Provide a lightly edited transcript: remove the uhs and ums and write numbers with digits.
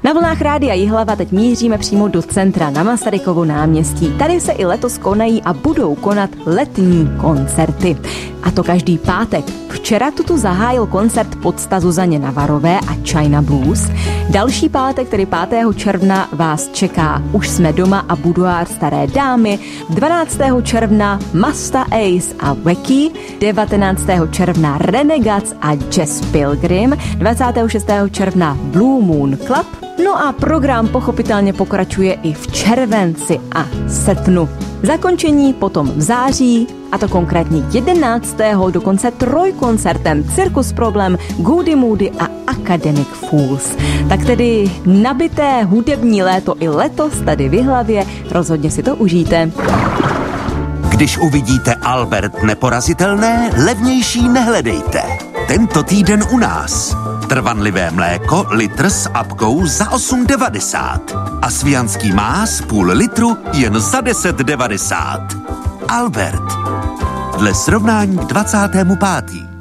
Na vlnách Rádia Jihlava teď míříme přímo do centra na Masarykovo náměstí. Tady se i letos konají a budou konat letní koncerty. A to každý pátek. Včera tu zahájil koncert Pocta Zuzaně Navarové a China Blues. Další pátek, tedy 5. června, vás čeká Už jsme doma a buduár Staré dámy. 12. června Masta Ace a Wacky. 19. června Renegades a Jazz Pilgrim. 26. června Blue Moon Club. No a program pochopitelně pokračuje i v červenci a srpnu. Zakončení potom v září, a to konkrétně 11. dokonce trojkoncertem Circus Problem, Goody Moody a Academic Fools. Tak tedy nabité hudební léto i letos tady v Jihlavě, rozhodně si to užijte. Když uvidíte Albert Neporazitelné, levnější nehledejte. Tento týden u nás. Trvanlivé mléko litr s apkou za 8,90 a svijanský más půl litru jen za 10,90. Albert. Dle srovnání k 25.